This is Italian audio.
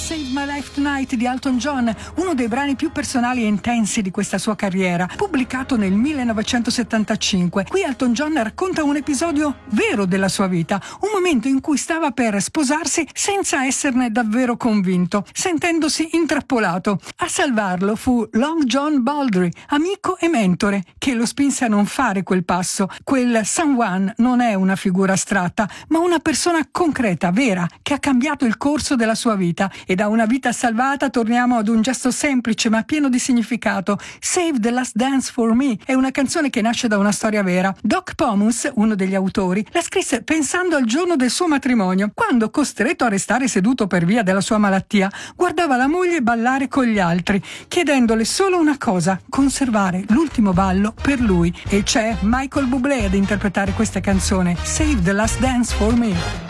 Save My Life Tonight di Elton John, uno dei brani più personali e intensi di questa sua carriera, pubblicato nel 1975. Qui Elton John racconta un episodio vero della sua vita, un momento in cui stava per sposarsi senza esserne davvero convinto, sentendosi intrappolato. A salvarlo fu Long John Baldry, amico e mentore, che lo spinse a non fare quel passo. Quel someone non è una figura astratta, ma una persona concreta, vera, che ha cambiato il corso della sua vita. E da una vita salvata torniamo ad un gesto semplice ma pieno di significato. Save the Last Dance for Me è una canzone che nasce da una storia vera. Doc Pomus, uno degli autori, la scrisse pensando al giorno del suo matrimonio, quando, costretto a restare seduto per via della sua malattia, guardava la moglie ballare con gli altri, chiedendole solo una cosa: conservare l'ultimo ballo per lui. E c'è Michael Bublé ad interpretare questa canzone, Save the Last Dance for Me.